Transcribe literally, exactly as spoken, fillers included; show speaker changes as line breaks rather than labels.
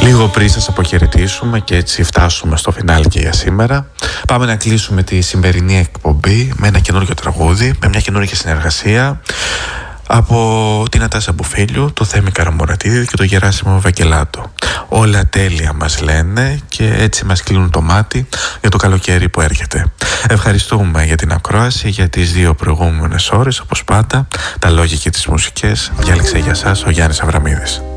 Λίγο πριν σας αποχαιρετήσουμε και έτσι φτάσουμε στο φινάλι και για σήμερα, πάμε να κλείσουμε τη σημερινή εκπομπή με ένα καινούργιο τραγούδι, με μια καινούργια συνεργασία από την Νατάσα Μπουφίλιου, το Θέμη Καραμουρατίδη και το Γεράσιμο Βαγγελάτο. Όλα τέλεια μας λένε και έτσι μας κλείνουν το μάτι για το καλοκαίρι που έρχεται. Ευχαριστούμε για την ακρόαση, για τις δύο προηγούμενες ώρες. Όπως πάντα, τα λόγια και τις μουσικές διάλεξε για σας ο Γιάννης Αβραμίδης.